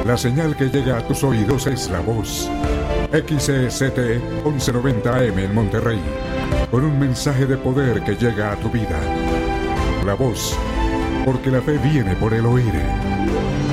La señal que llega a tus oídos es la voz. XCT 1190 AM en Monterrey, con un mensaje de poder que llega a tu vida. La voz, porque la fe viene por el oír.